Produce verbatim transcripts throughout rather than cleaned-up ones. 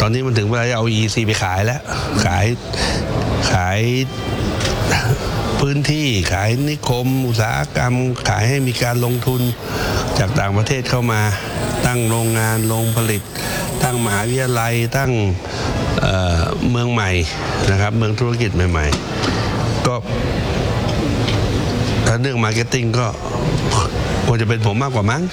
อนนี้มันถึงเวลาเอา อี อี ซี ไปขายแล้วขายขายพื้นที่ขายนิคมอุตสาหกรรมขายให้มีการลงทุนจากต่างประเทศเข้ามาตั้งโรงงานโรงผลิตตั้งมหาวิทยาลัยตั้ง เอ่อ เมืองใหม่นะครับเมืองธุรกิจใหม่ๆก็ถ้าเรื่องมาร์เก็ตติ้งก็ควรจะเป็นผมมากกว่ามั้ง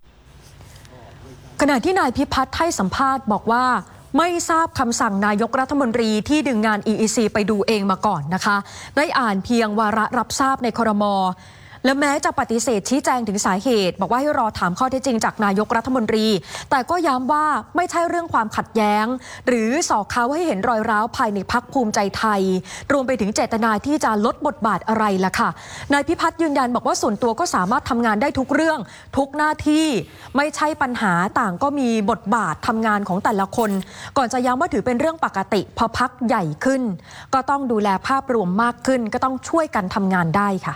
ขณะที่นายพิพัฒน์ให้สัมภาษณ์บอกว่าไม่ทราบคำสั่งนายกรัฐมนตรีที่ดึงงาน อี อี ซี ไปดูเองมาก่อนนะคะได้อ่านเพียงวาระรับทราบในครม.และแม้จะปฏิเสธชี้แจงถึงสาเหตุบอกว่าให้รอถามข้อเท็จจริงจากนายกรัฐมนตรีแต่ก็ย้ำว่าไม่ใช่เรื่องความขัดแย้งหรือสอกเขาให้เห็นรอยร้าวภายในพรรคภูมิใจไทยรวมไปถึงเจตนาที่จะลดบทบาทอะไรล่ะค่ะนายพิพัฒน์ยืนยันบอกว่าส่วนตัวก็สามารถทำงานได้ทุกเรื่องทุกหน้าที่ไม่ใช่ปัญหาต่างก็มีบทบาททำงานของแต่ละคนก่อนจะย้ำว่าถือเป็นเรื่องปกติพอพรรคใหญ่ขึ้นก็ต้องดูแลภาพรวมมากขึ้นก็ต้องช่วยกันทำงานได้ค่ะ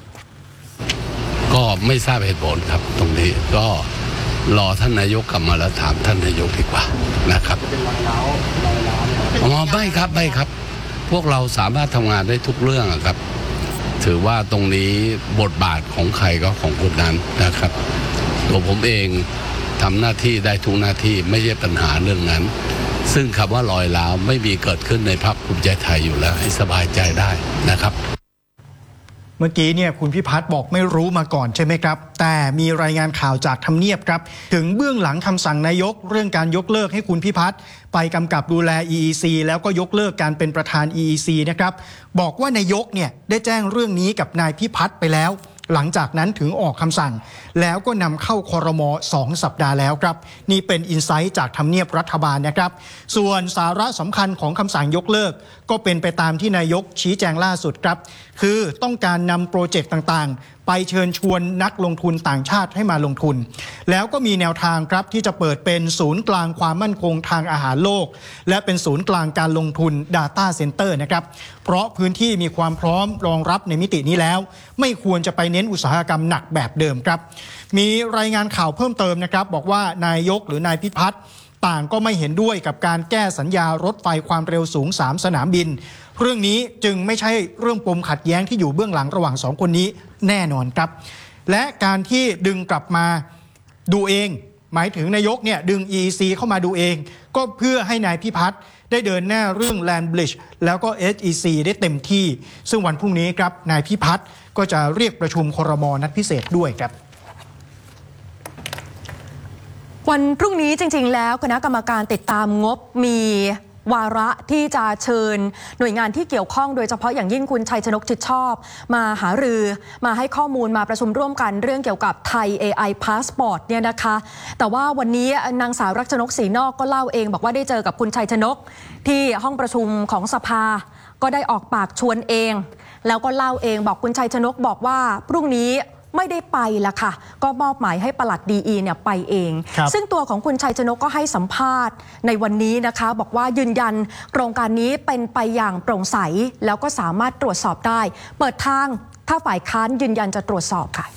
ก็ไม่ทราบเหตุผลครับตรงนี้ก็รอท่านนายกกลับมาแล้วถามท่านนายกดีกว่านะครับอ๋อไม่ครับไม่ครับพวกเราสามารถทำงานได้ทุกเรื่องครับถือว่าตรงนี้บทบาทของใครก็ของคนนั้นนะครับตัวผมเองทำหน้าที่ได้ทุกหน้าที่ไม่ใช่ปัญหาเรื่องนั้นซึ่งคำว่ารอยร้าวไม่มีเกิดขึ้นในพรรคภูมิใจไทยอยู่แล้วให้สบายใจได้นะครับเมื่อกี้เนี่ยคุณพิพัฒน์บอกไม่รู้มาก่อนใช่ไหมครับแต่มีรายงานข่าวจากทำเนียบครับถึงเบื้องหลังคำสั่งนายกเรื่องการยกเลิกให้คุณพิพัฒน์ไปกำกับดูแล อี อี ซี แล้วก็ยกเลิกการเป็นประธาน อี อี ซี นะครับบอกว่านายกเนี่ยได้แจ้งเรื่องนี้กับนายพิพัฒน์ไปแล้วหลังจากนั้นถึงออกคำสั่งแล้วก็นำเข้าครม.สองสัปดาห์แล้วครับนี่เป็นอินไซต์จากทำเนียบรัฐบาลนะครับส่วนสาระสำคัญของคำสั่งยกเลิกก็เป็นไปตามที่นายกชี้แจงล่าสุดครับคือต้องการนำโปรเจกต์ต่างๆไปเชิญชวนนักลงทุนต่างชาติให้มาลงทุนแล้วก็มีแนวทางครับที่จะเปิดเป็นศูนย์กลางความมั่นคงทางอาหารโลกและเป็นศูนย์กลางการลงทุน Data Center นะครับเพราะพื้นที่มีความพร้อมรองรับในมิตินี้แล้วไม่ควรจะไปเน้นอุตสาหกรรมหนักแบบเดิมครับมีรายงานข่าวเพิ่มเติมนะครับบอกว่านายกหรือนายพิพัฒน์ต่างก็ไม่เห็นด้วยกับการแก้สัญญารถไฟความเร็วสูงสามสนามบินเรื่องนี้จึงไม่ใช่เรื่องปมขัดแย้งที่อยู่เบื้องหลังระหว่างสองคนนี้แน่นอนครับและการที่ดึงกลับมาดูเองหมายถึงนายกเนี่ยดึง อี อี ซี เข้ามาดูเองก็เพื่อให้นายพิพัฒน์ได้เดินหน้าเรื่อง Land Bridge แล้วก็ เอส อี ซี ได้เต็มที่ซึ่งวันพรุ่งนี้ครับนายพิพัฒน์ก็จะเรียกประชุมครม.นัดพิเศษด้วยครับวันพรุ่งนี้จริงๆแล้วคณะกรรมการติดตามงบมีวาระที่จะเชิญหน่วยงานที่เกี่ยวข้องโดยเฉพาะอย่างยิ่งคุณชัยชนกชิดชอบมาหารือมาให้ข้อมูลมาประชุมร่วมกันเรื่องเกี่ยวกับไทย เอ ไอ Passport เนี่ยนะคะแต่ว่าวันนี้นางสาวรัชนกศรีนอกก็เล่าเองบอกว่าได้เจอกับคุณชัยชนกที่ห้องประชุมของสภาก็ได้ออกปากชวนเองแล้วก็เล่าเองบอกคุณชัยชนกบอกว่าพรุ่งนี้ไม่ได้ไปละค่ะก็มอบหมายให้ปลัด ดี อี เนี่ยไปเองซึ่งตัวของคุณชัยชนกก็ให้สัมภาษณ์ในวันนี้นะคะบอกว่ายืนยันโครงการนี้เป็นไปอย่างโปร่งใสแล้วก็สามารถตรวจสอบได้เปิดทางถ้าฝ่ายค้านยืนยันจะตรวจสอบค่ะ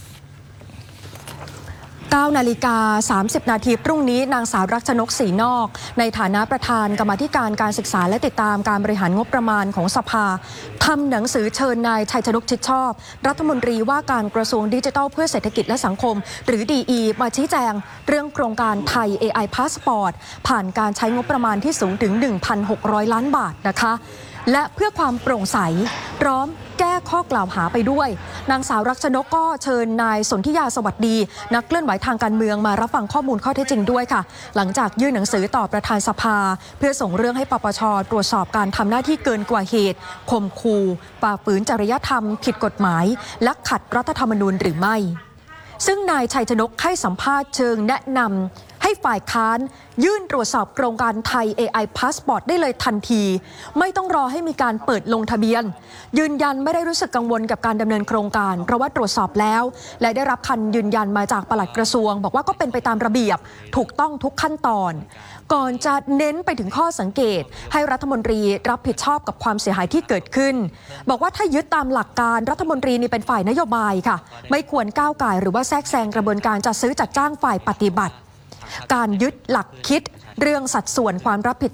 เก้านาฬิกาสามสิบนาทีพรุ่งนี้นางสาวรัชนกศรีนอกในฐานะประธานกรรมาธิการการศึกษาและติดตามการบริหารงบประมาณของสภาทำหนังสือเชิญนายชัยชนกชิดชอบรัฐมนตรีว่าการกระทรวงดิจิทัลเพื่อเศรษฐกิจและสังคมหรือ ดี อี มาชี้แจงเรื่องโครงการไทย เอ ไอ Passport ผ่านการใช้งบประมาณที่สูงถึง หนึ่งพันหกร้อย ล้านบาทนะคะและเพื่อความโปร่งใสพร้อมแก้ข้อกล่าวหาไปด้วยนางสาวรัชนกก็เชิญนายสนธิยาสวัสดีนักเคลื่อนไหวทางการเมืองมารับฟังข้อมูลข้อเท็จจริงด้วยค่ะหลังจากยื่นหนังสือต่อประธานสภาเพื่อส่งเรื่องให้ปปช.ตรวจสอบการทำหน้าที่เกินกว่าเหตุข่มขู่ฝ่าฝืนจริยธรรมผิดกฎหมายและขัดรัฐธรรมนูญหรือไม่ซึ่งนายชัยชนกให้สัมภาษณ์เชิงแนะนำให้ฝ่ายค้านยื่นตรวจสอบโครงการไทย เอ ไอ Passport ได้เลยทันทีไม่ต้องรอให้มีการเปิดลงทะเบียนยืนยันไม่ได้รู้สึกกังวลกับการดำเนินโครงการเพราะว่าตรวจสอบแล้วและได้รับคำยืนยันมาจากปลัดกระทรวงบอกว่าก็เป็นไปตามระเบียบถูกต้องทุกขั้นตอนก่อนจะเน้นไปถึงข้อสังเกตให้รัฐมนตรีรับผิดชอบกับความเสียหายที่เกิดขึ้นบอกว่าถ้ายึดตามหลักการรัฐมนตรีนี่เป็นฝ่ายนโยบายค่ะไม่ควรก้าวก่ายหรือว่าแทรกแซงกระบวนการจัดซื้อจัดจ้างฝ่ายปฏิบัติการยึดหลักคิดเรื่องสัดส่วนความรับผิด